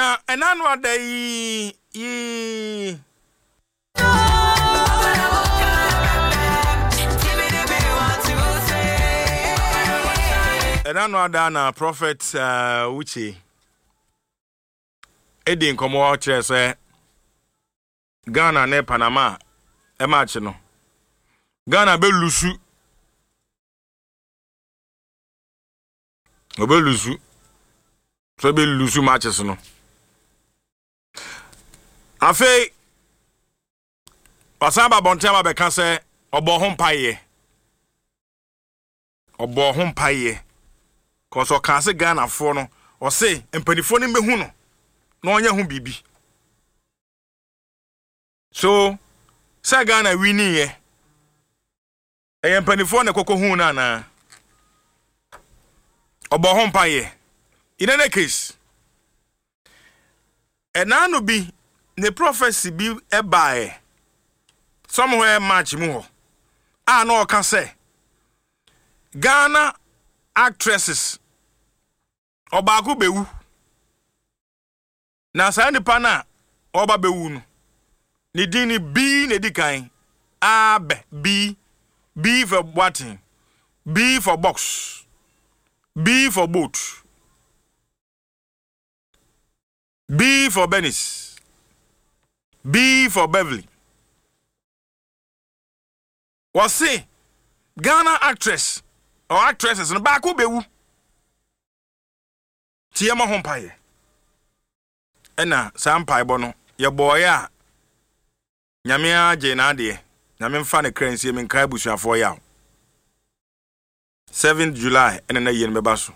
na enanu adai enanu adana prophet Uche edi nkomo kire se Ghana ne Panama e match no Ghana be lusu obelusu so be lusu matches no afi pasaba bontema be kan se obo ho mpaye koso kan se Ghana fo no o se empanifo ne mehu no na onye hu bibi so se Ghana wini ye empanifo ne kokko hu na na obo ho mpaye in any case enanu bi the prophecy bi ebae somewhere match mu ho no can say Ghana actresses obaku bewu na sa nipa na oba bewu no ni dini B ne dikan B for boating, B for box, B for boat, B for Venice, B for Beverly. Was say Ghana actress or actresses no back who bewu. Tiama hompaye. Ena sampai bono ye boya. Nyamia je na de. Nyame mfa ne kransie men kai busuafo ya. 7th July ena na ye meba so.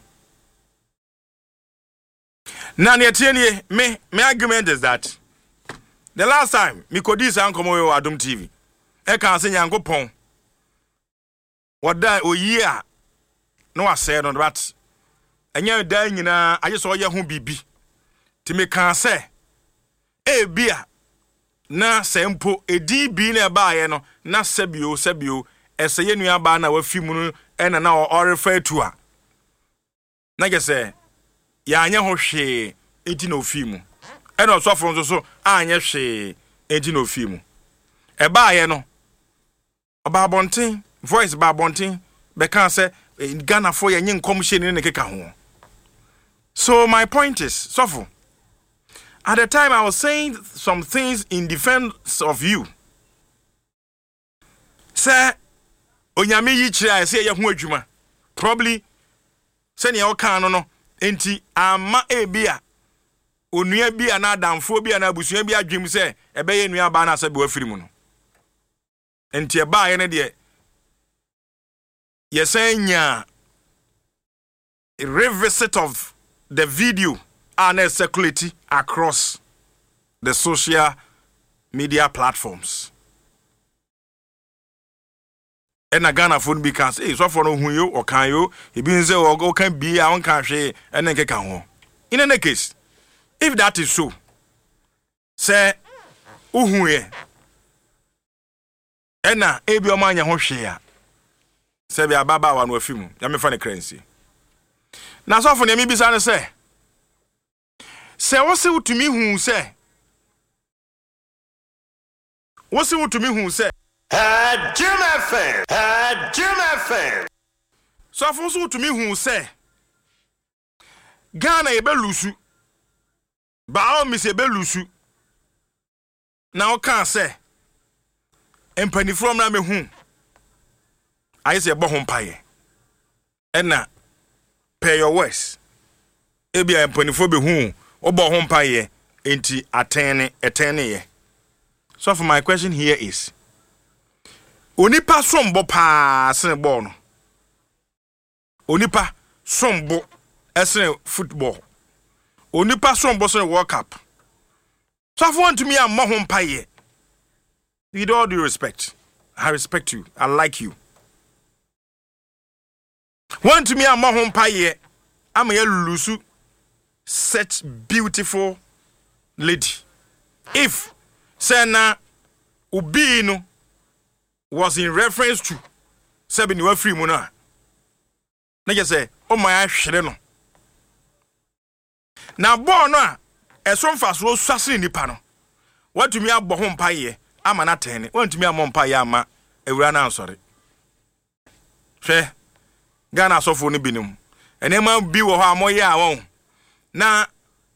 Na ne tienie me argument is that the last time me kodi san komo we Adom TV. E kan se Nyankopon wada oyia no ase no but enya da nyina aye so ye ho bibi ti me kan se e bia na sempo edi bi na ba ye no na sabio ese ye nua ba na wafi mu no ena na o refer to a na ge se ya anya ho hwe enti na ofi mu ena osofo nso so anya hwe enti na ofi mu e ba ye no oba bonten voice ba bonten be kan say Ghana for ye nkom hye ne keka ho. So my point is sofo, at the time I was saying some things in defense of you. Say onyame yi kire say ye ho adwuma probably say ne o kan no enti ama ebia onua bia na adamfo bia na abusua bia adwem say ebe ye nua ba na say be wafiri mu no enti e ba ye ne de yesenya a revisit of the video and circulating across the social media platforms. And a Ghana phone because so for no who you or can you he been say or can be a on country and then get home. In any case, if that is so, say uhuye ena ebi o manya ho hwe se bia baba wa no afimu ya me fa ne currency na so for ne mi bisa ne se wo se utumi hu se Jim FM so for so utumi hu se Ghana e belusu ba o mi se belusu na o kan se empani from na me hu I say bo hompaye ena pay your words ebia empanifo be hu obo hompaye enti atene ye. So for my question here is onipa sombo pa sen ball no onipa sombo esen football onipa sombo sen World Cup so if want to me am mo hompaye with all due respect I respect you I like you. Want to me a more paye, I'm a lusu such beautiful lady. If Sena Ubino was in reference to Sabin you free muna. Nigga say, oh my shreno. Now born ɛso mfa so swase nipa no watumi abɔ ho mpaye ama na tene wantumi amɔ mpaye ama ewura na ansɔre hwɛ Ghana asɔfo no binom enema bi wɔ hɔ amoyɛ a wɔn na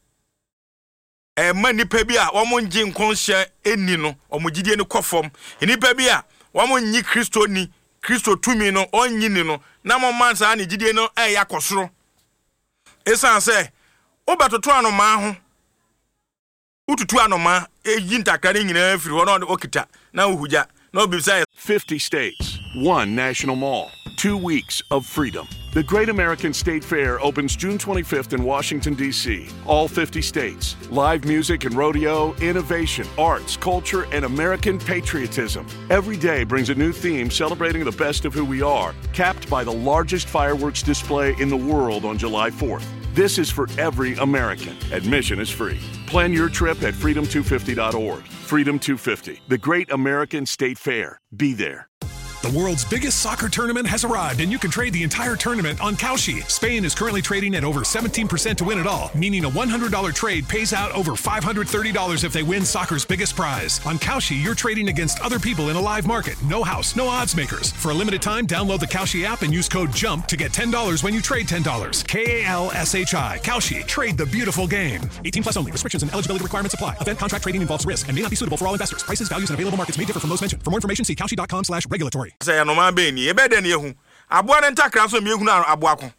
ma nipa bi a wɔn ngye nkɔnhyɛ eni no wɔn gidie no kɔfam nipa bi a wɔn nyi Kristo tumi no onyi ni no na mo mansa ne gidie no yakosoro esan sɛ obatoto anoma ho ututu anoma eyi ntakare nyina afiri hɔ na okita na uhuja na obisa 50 states, 1 national mall, 2 weeks of freedom. The Great American State Fair opens June 25th in Washington, D.C. All 50 states. Live music and rodeo, innovation, arts, culture, and American patriotism. Every day brings a new theme celebrating the best of who we are, capped by the largest fireworks display in the world on July 4th. This is for every American. Admission is free. Plan your trip at freedom250.org. Freedom 250, the Great American State Fair. Be there. The world's biggest soccer tournament has arrived, and you can trade the entire tournament on Kalshi. Spain is currently trading at over 17% to win it all, meaning a $100 trade pays out over $530 if they win soccer's biggest prize. On Kalshi, you're trading against other people in a live market. No house, no odds makers. For a limited time, download the Kalshi app and use code JUMP to get $10 when you trade $10. Kalshi. Kalshi. Trade the beautiful game. 18 plus only. Restrictions and eligibility requirements apply. Event contract trading involves risk and may not be suitable for all investors. Prices, values, and available markets may differ from those mentioned. For more information, see kalshi.com/regulatory. Say no man be ni e be de ne hu aboa ne ntakra so me hu na aboa ko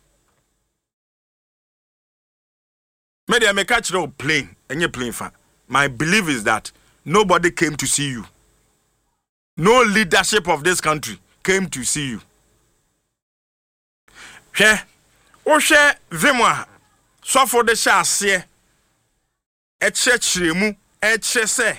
me dey me catch no plane enye plane fa. My belief is that nobody came to see you. No leadership of this country came to see you. Hwe o hwe vemwa so for the shase e chechiremu e chese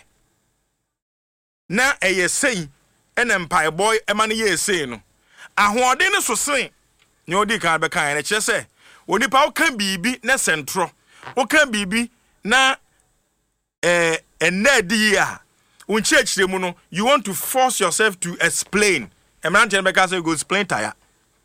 na eyesei ene mpai boy ema ne yesei no ahoɔden ne so sen ne odi kan be kan ne kyese onipa o kan bibi ne sentro o kan bibi na enadi a unchechiremu no you want to force yourself to explain emran be ka say go explain tire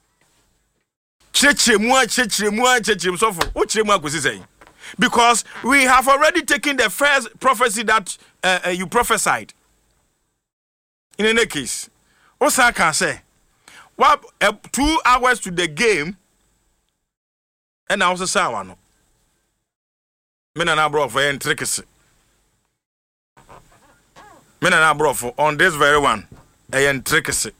chechiremu so for o chiremu akosi say because we have already taken the first prophecy that you prophesied. In any case, Osaka say, what 2 hours to the game, and I also say one. Men and I brought for intricacy. Men and I brought for on this very one, a intricacy.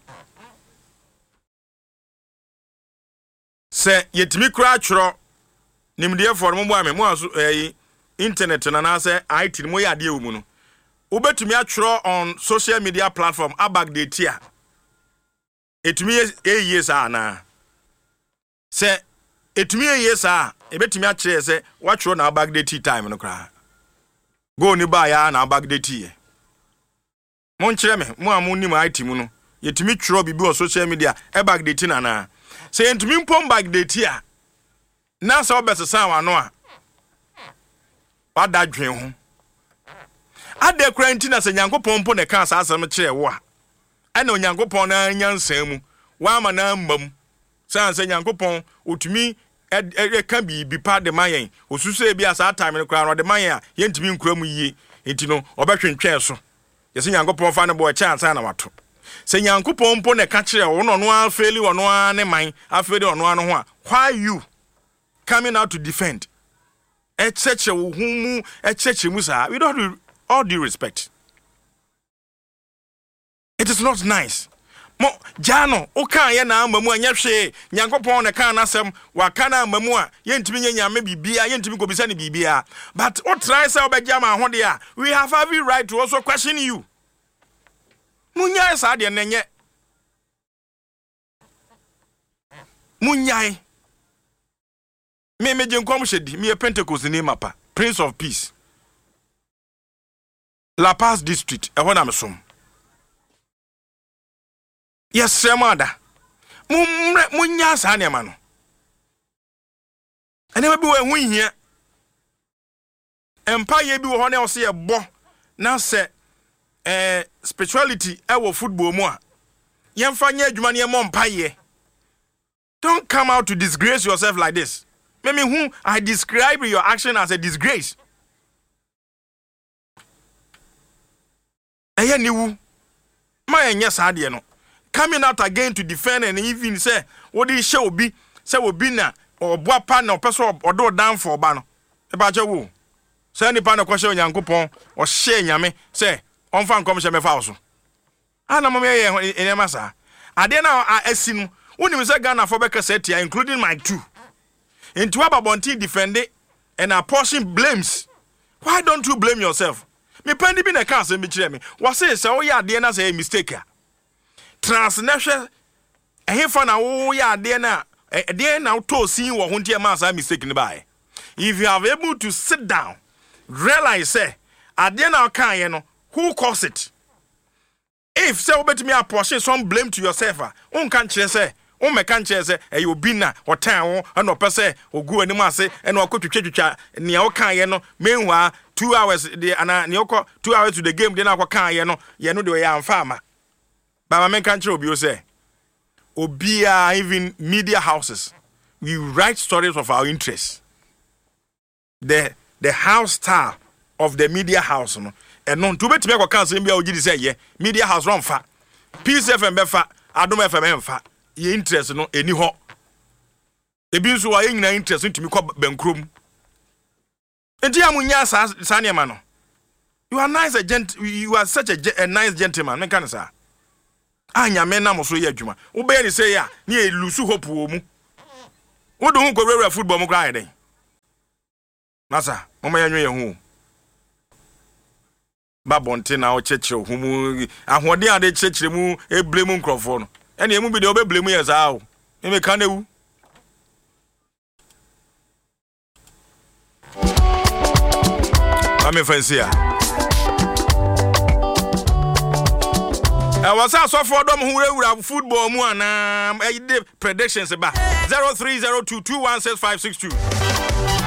Say, yet me crouch, Nimdia for Mumbai, internet, and I say, I tell me idea woman. Ubetumi atro on social media platform abag de tia etumi years ana se etumi years a ebetumi akire se watro na abag de tea time no kra go ni ba ya na abag de tea mon kire me mo amunim item no yetumi tro bibi on social media abag de tea na se etumi mpom bag de tea na so obesesa wano a wada dwen ho ade krantina se nyankopon po ne ka asasem kire wo a ana onyankopon na nyansam mu wa ma na mbam san se nyankopon otumi ka bi pa de mayen osusu e bi asa time ne kra no de mayen a yentimi nkura mu yie enti no obetwentwen so ye se nyankopon fa ne bo chance na wato se nyankopon po ne ka kire wo no no afeli wo no ne man afeli wo no ho a why you coming out to defend echeche wo humu echeche musa we don't do all due respect. It is not nice. Mo jano o kan ye na amamu anya hwe nyankopon ne kan nasem wa kan amamu a ye ntimi nya me bibia ye ntimi kobisa ne bibia but o try say obegya ma hode a we have every right to also question you. Munya sa de nenye munyai me meje nkom hwedi me Pentecost ni mapa Prince of Peace La Paz district e wona mesom yes semada munya sa ne ma no ene bi we hu hia empa ye bi wo ho ne o se ye bo na se spirituality e wo football mu a ye mfa nya adwuma ne mo mpa ye. Don't come out to disgrace yourself like this. Maybe who I describe your action as a disgrace. ɛyɛ niwu ma ɛnyɛ saa de no coming out again to defend and even say what is show obi say obi na oboa pa na opeso odo down for ba no e ba che wo say nipa na kwahye onyankopon o hye nyame say onfa nkom hye mefa wo so ana mo me ye enema saa ade na asi no wonim say Ghana for be kasa tia including my two into ababonti defend and apportion blames. Why don't you blame yourself? Me pendi bi na ka asem bi kire me wo say wo ya ade na say mistake a transnational ehfa na wo ya ade na ade na to sin wo ho ntia ma sa mistake ni bai. If you are able to sit down realize say ade na kan ye no who caused it. If say obetimi apportion some blame to yourself un kan kire say un me kan kire say e obi na otan wo na opese ogu anim ase e na okotwetwetwa ne o kan ye no menwa 2 hours de ana ne okọ 2 hours to the game de na akọ kan ye no de ya amfa ama. Baba men kan kire obi o say obia even media houses we write stories of our interests. The house star of the media house no and non to betime akọ kan say bia ogidi say ye media house run fa Peace FM be fa Adom FM fa ye interest no eni ho ebi nso wa ye nyina interest ntimi kọ bankrom enti amunya sa ne ma no you are nice you are such a nice gentleman men kan sa anya men na mo so ye adwuma wo be ni say ya ne e lusu hope wo mu wo do hu ko rewura football mu kra den nasa mama ya nwe ye hu babonte na o chechire hu mu ahode ade chechire mu eblemu nkrofo no ene emu bi de obeblemu ye za o me kan ewu ame fancy a wasa so for dom hu rewura football mu ana predictions ba 0302216562